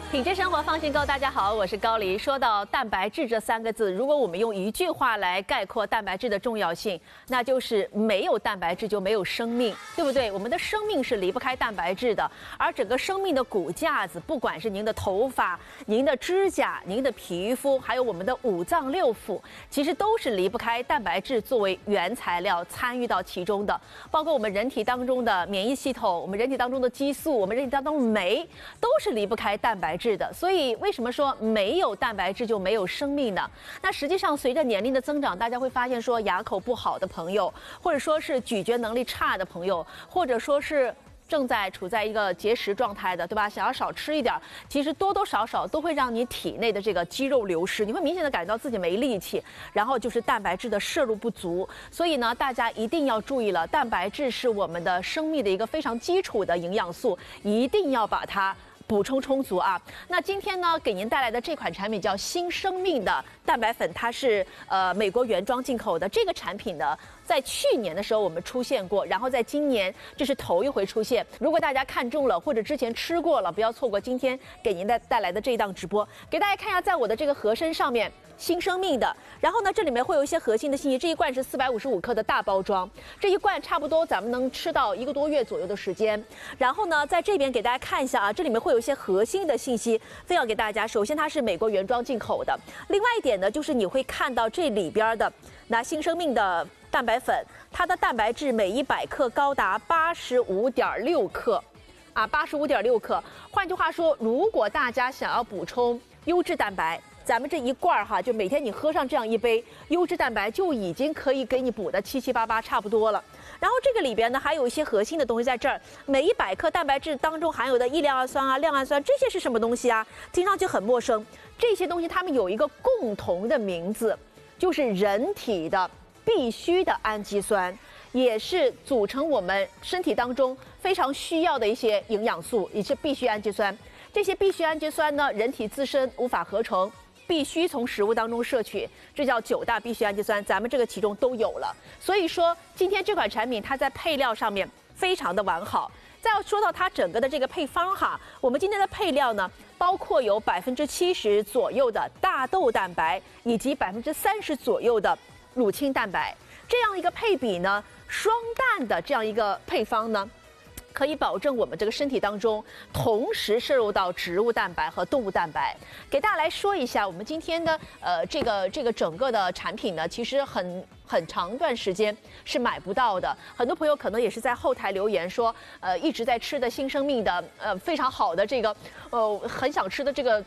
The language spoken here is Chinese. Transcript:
品质生活，放心购。大家好，我是高黎。说到蛋白质这三个字，如果我们用一句话来概括蛋白质的重要性，那就是没有蛋白质就没有生命，对不对？我们的生命是离不开蛋白质的，而整个生命的骨架子，不管是您的头发、您的指甲、您的皮肤，还有我们的五脏六腑，其实都是离不开蛋白质作为原材料参与到其中的。包括我们人体当中的免疫系统，我们人体当中的激素，我们人体当中的酶，都是离不开蛋白质的。所以为什么说没有蛋白质就没有生命呢？那实际上随着年龄的增长，大家会发现说牙口不好的朋友，或者说是咀嚼能力差的朋友，或者说是正在处在一个节食状态的，对吧？想要少吃一点，其实多多少少都会让你体内的这个肌肉流失，你会明显的感觉到自己没力气，然后就是蛋白质的摄入不足。所以呢，大家一定要注意了，蛋白质是我们的生命的一个非常基础的营养素，一定要把它补充充足啊！那今天呢，给您带来的这款产品叫新生命的蛋白粉，它是美国原装进口的。这个产品呢，在去年的时候我们出现过，然后在今年这是头一回出现。如果大家看中了或者之前吃过了，不要错过今天给您带来的这一档直播。给大家看一下，在我的这个盒身上面。新生命的，然后呢，这里面会有一些核心的信息。这一罐是455克的大包装，这一罐差不多咱们能吃到1个多月左右的时间。然后呢，在这边给大家看一下啊，这里面会有一些核心的信息分享给大家。首先，它是美国原装进口的。另外一点呢，就是你会看到这里边的那新生命的蛋白粉，它的蛋白质每100克高达85.6克，啊，85.6克。换句话说，如果大家想要补充优质蛋白，咱们这一罐哈，就每天你喝上这样一杯优质蛋白，就已经可以给你补的七七八八差不多了。然后这个里边呢，还有一些核心的东西在这儿。每100克蛋白质当中含有的异亮氨酸啊、亮氨酸，这些是什么东西啊？听上去很陌生。这些东西它们有一个共同的名字，就是人体的必需的氨基酸，也是组成我们身体当中非常需要的一些营养素，也是必需氨基酸。这些必需氨基酸呢，人体自身无法合成，必须从食物当中摄取，这叫9大必需氨基酸，咱们这个其中都有了。所以说，今天这款产品它在配料上面非常的完好。再要说到它整个的这个配方哈，我们今天的配料呢，包括有70%左右的大豆蛋白，以及30%左右的乳清蛋白，这样一个配比呢，双蛋的这样一个配方呢，可以保证我们这个身体当中同时摄入到植物蛋白和动物蛋白。给大家来说一下，我们今天的这个整个的产品呢，其实很长段时间是买不到的。很多朋友可能也是在后台留言说，一直在吃的新生命的非常好的这个很想吃的这个